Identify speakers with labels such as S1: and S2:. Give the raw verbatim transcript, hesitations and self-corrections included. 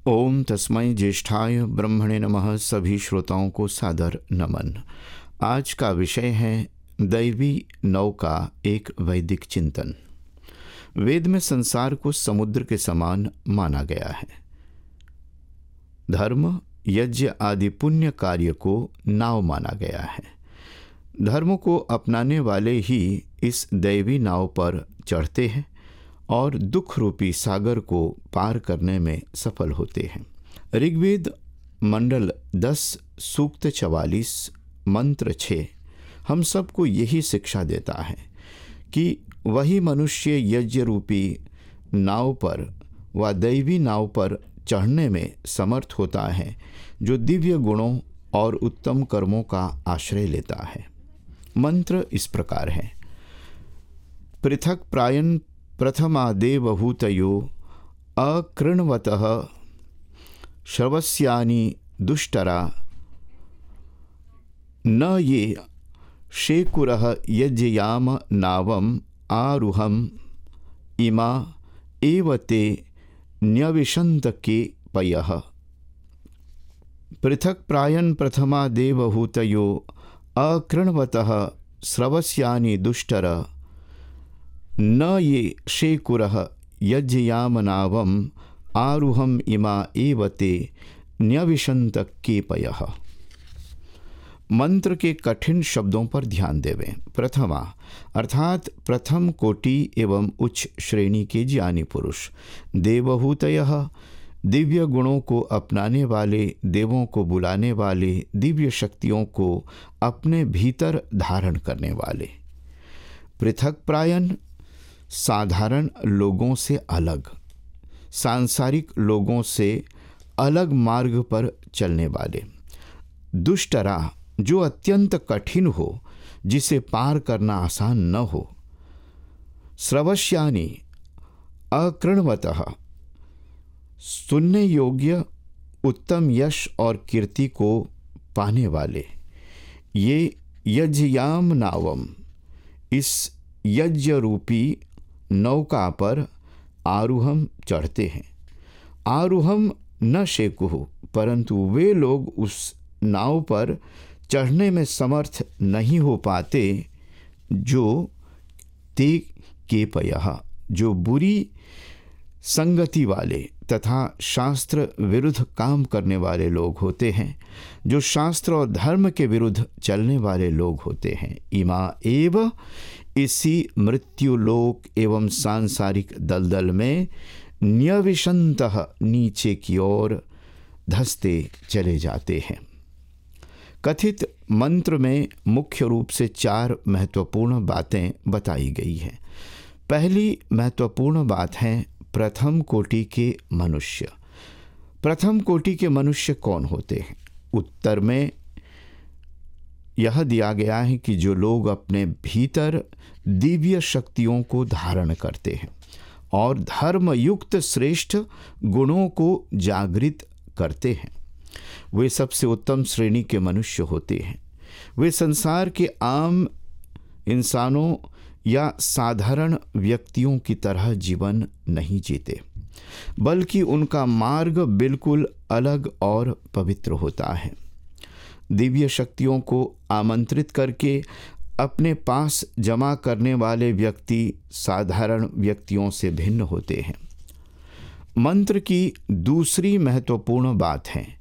S1: ओम तस्मै ज्येष्ठाय ब्रह्मणे नमः। सभी श्रोताओं को सादर नमन। आज का विषय है दैवी नौ का एक वैदिक चिंतन। वेद में संसार को समुद्र के समान माना गया है। धर्म, यज्ञ आदि पुण्य कार्य को नाव माना गया है। धर्म को अपनाने वाले ही इस दैवी नाव पर चढ़ते हैं और दुख रूपी सागर को पार करने में सफल होते हैं। ऋग्वेद मंडल दस सूक्त चवालीस मंत्र छः हम सबको यही शिक्षा देता है कि वही मनुष्य यज्ञ रूपी नाव पर व दैवी नाव पर चढ़ने में समर्थ होता है जो दिव्य गुणों और उत्तम कर्मों का आश्रय लेता है। मंत्र इस प्रकार है। पृथक प्रायन प्रथमादेवभूतयो अकृण्वतः श्रवस्यानि दुष्टरा न ये शेकुरः यज्ञयाम नावम आरुहम इमा एव ते न्यविशन्त के पयः। पृथक प्रायन प्रथमादेवभूतयो अकृण्वतः श्रवस्यानि दुष्टरा न ये शेकुरः यज्ञयामनावम आरुहम इमा एव ते न्यविशन्त के पयः। मंत्र के कठिन शब्दों पर ध्यान देवें। प्रथमा अर्थात प्रथम कोटि एवं उच्च श्रेणी के ज्ञानी पुरुष। देवभूतयः दिव्य गुणों को अपनाने वाले, देवों को बुलाने वाले, दिव्य शक्तियों को अपने भीतर धारण करने वाले। पृथक प्रायन साधारण लोगों से अलग, सांसारिक लोगों से अलग मार्ग पर चलने वाले। दुष्टरा जो अत्यंत कठिन हो, जिसे पार करना आसान न हो। श्रवस्यानि अकृण्वतः सुनने योग्य उत्तम यश और कीर्ति को पाने वाले। ये यज्ञयाम नावम इस यज्ञ रूपी नौका पर आरुहम चढ़ते हैं। आरुहम न शेकुहु परंतु वे लोग उस नाव पर चढ़ने में समर्थ नहीं हो पाते जो ते केपयः जो बुरी संगति वाले तथा शास्त्र विरुद्ध काम करने वाले लोग होते हैं, जो शास्त्र और धर्म के विरुद्ध चलने वाले लोग होते हैं। इमा एव इसी मृत्युलोक एवं सांसारिक दलदल में न्यविशन्तः नीचे की ओर धंसते चले जाते हैं। कथित मंत्र में मुख्य रूप से चार महत्वपूर्ण बातें बताई गई हैं। पहली महत्वपूर्ण बात है प्रथम कोटि के मनुष्य। प्रथम कोटि के मनुष्य कौन होते हैं? उत्तर में यह दिया गया है कि जो लोग अपने भीतर दिव्य शक्तियों को धारण करते हैं और धर्मयुक्त श्रेष्ठ गुणों को जागृत करते हैं, वे सबसे उत्तम श्रेणी के मनुष्य होते हैं। वे संसार के आम इंसानों या साधारण व्यक्तियों की तरह जीवन नहीं जीते, बल्कि उनका मार्ग बिल्कुल अलग और पवित्र होता है। दिव्य शक्तियों को आमंत्रित करके अपने पास जमा करने वाले व्यक्ति साधारण व्यक्तियों से भिन्न होते हैं। मंत्र की दूसरी महत्वपूर्ण बात है